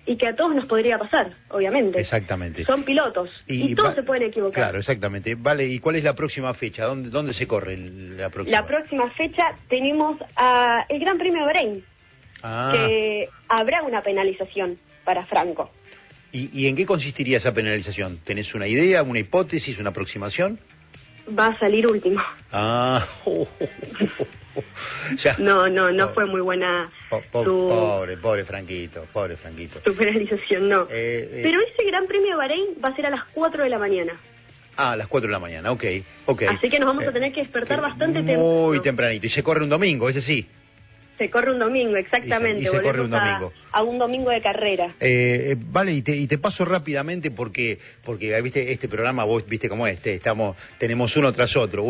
y que a todos nos podría pasar, obviamente. Exactamente. Son pilotos y todos se pueden equivocar. Claro, exactamente. Vale, ¿y cuál es la próxima fecha? ¿Dónde se corre la próxima? La próxima fecha tenemos el Gran Premio de Bahrein, que habrá una penalización para Franco. ¿Y en qué consistiría esa penalización? ¿Tenés una idea, una hipótesis, una aproximación? Va a salir último. Ya. No fue muy buena pobre Franquito. Su penalización, no. Pero ese Gran Premio de Bahrein va a ser a las 4 de la mañana. A las 4 de la mañana, ok. Así que nos vamos a tener que despertar bastante temprano. Muy tempranito. Y se corre un domingo, ese sí. Se corre un domingo, exactamente. Y se corre un domingo. A un domingo de carrera. Vale, y te paso rápidamente porque viste este programa, vos viste cómo es, tenemos uno tras otro.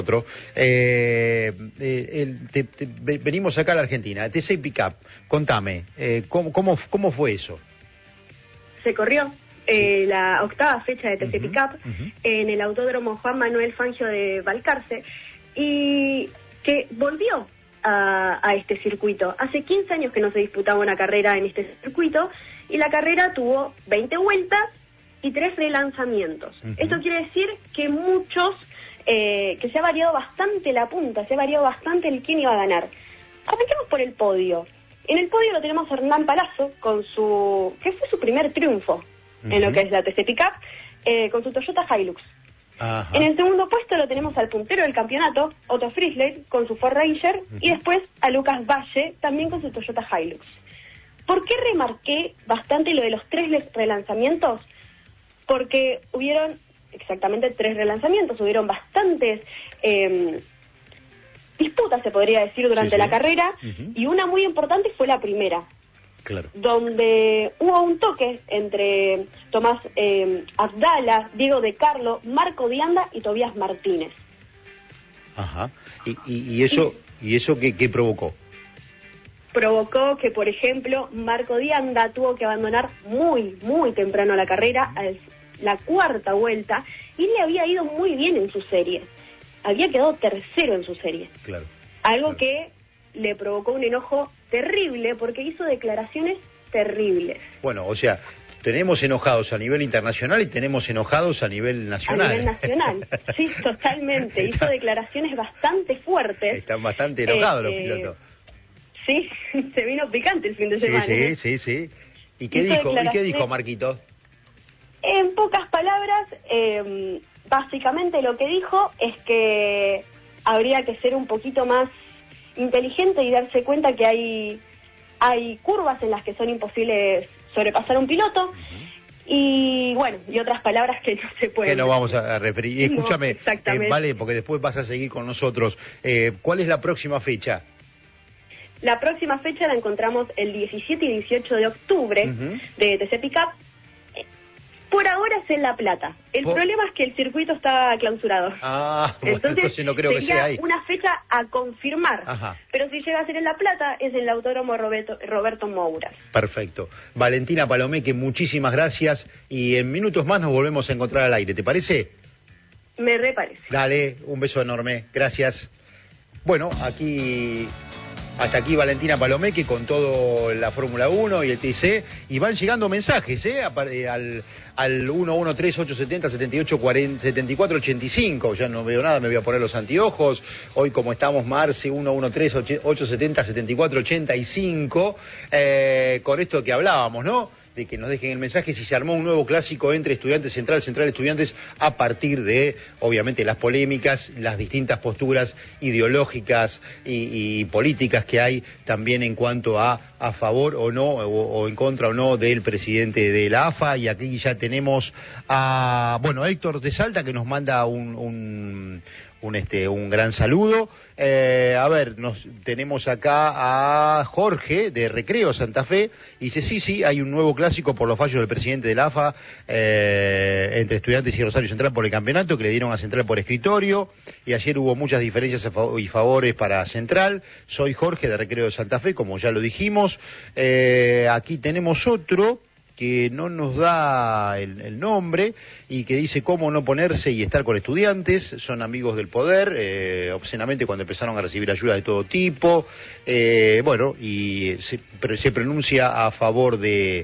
Venimos acá a la Argentina, TC Pickup, contame, ¿cómo fue eso? Se corrió la 8ª fecha de TC Pickup en el Autódromo Juan Manuel Fangio de Balcarce, y que volvió a este circuito. Hace 15 años que no se disputaba una carrera en este circuito, y la carrera tuvo 20 vueltas y 3 relanzamientos. Esto quiere decir que que se ha variado bastante la punta, se ha variado bastante el quién iba a ganar. Arranquemos por el podio. En el podio lo tenemos a Hernán Palazzo, que fue su primer triunfo en lo que es la TC Pickup, con su Toyota Hilux. Ajá. En el segundo puesto lo tenemos al puntero del campeonato, Otto Frisley, con su Ford Ranger, y después a Lucas Valle, también con su Toyota Hilux. ¿Por qué remarqué bastante lo de los 3 relanzamientos? Porque hubieron exactamente 3 relanzamientos, hubieron bastantes disputas, se podría decir, durante la carrera, y una muy importante fue la primera. Claro. Donde hubo un toque entre Tomás Abdala, Diego De Carlo, Marco Dianda y Tobías Martínez. Ajá. ¿Y eso qué provocó? Provocó que, por ejemplo, Marco Dianda tuvo que abandonar muy temprano la carrera, a la 4ª vuelta, y le había ido muy bien en su serie. Había quedado tercero en su serie. Claro. Algo que le provocó un enojo terrible, porque hizo declaraciones terribles. Bueno, o sea, tenemos enojados a nivel internacional y tenemos enojados a nivel nacional. A nivel nacional, sí, totalmente. Hizo declaraciones bastante fuertes. Están bastante enojados los pilotos. Sí, se vino picante el fin de semana. Sí. ¿Y qué dijo Marquito? En pocas palabras, básicamente lo que dijo es que habría que ser un poquito más inteligente y darse cuenta que hay curvas en las que son imposibles sobrepasar a un piloto, y bueno, y otras palabras que no se pueden. Que no vamos a referir. Y escúchame, vale, porque después vas a seguir con nosotros. ¿Cuál es la próxima fecha? La próxima fecha la encontramos el 17 y 18 de octubre de TC Pickup. Por ahora es en La Plata. El problema es que el circuito está clausurado. Entonces no creo que sea ahí. Una fecha a confirmar. Ajá. Pero si llega a ser en La Plata, es en el Autódromo Roberto Mouras. Perfecto. Valentina Palomeque, muchísimas gracias. Y en minutos más nos volvemos a encontrar al aire. ¿Te parece? Me reparece. Dale, un beso enorme. Gracias. Bueno, hasta aquí Valentina Palomeque con todo la Fórmula 1 y el TC, y van llegando mensajes al 113-870-7874-85, ya no veo nada, me voy a poner los anteojos. Hoy, como estamos, Marce, 113-870-74-85, con esto que hablábamos, ¿no? De que nos dejen el mensaje si se armó un nuevo clásico entre Estudiantes Central Estudiantes, a partir de, obviamente, las polémicas, las distintas posturas ideológicas y políticas que hay también en cuanto a favor o no, o en contra o no del presidente de la AFA. Y aquí ya tenemos a Héctor de Salta, que nos manda un gran saludo. Tenemos acá a Jorge de Recreo Santa Fe, y dice sí, hay un nuevo clásico por los fallos del presidente de la AFA entre Estudiantes y Rosario Central por el campeonato, que le dieron a Central por escritorio, y ayer hubo muchas diferencias y favores para Central. Soy Jorge de Recreo de Santa Fe, como ya lo dijimos. Aquí tenemos otro que no nos da el nombre, y que dice cómo no ponerse y estar con Estudiantes, son amigos del poder, obscenamente cuando empezaron a recibir ayuda de todo tipo, se pronuncia a favor de